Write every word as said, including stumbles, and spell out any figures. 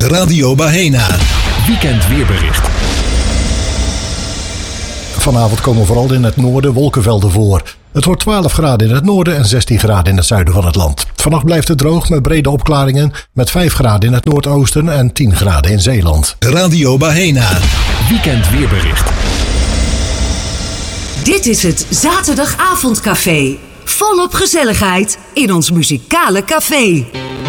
Radio Bahena. Weekend weerbericht. Vanavond komen vooral in het noorden wolkenvelden voor. Het wordt twaalf graden in het noorden en zestien graden in het zuiden van het land. Vannacht blijft het droog met brede opklaringen met vijf graden in het noordoosten en tien graden in Zeeland. Radio Bahena. Weekend weerbericht. Dit is het Zaterdagavondcafé. Volop gezelligheid in ons muzikale café.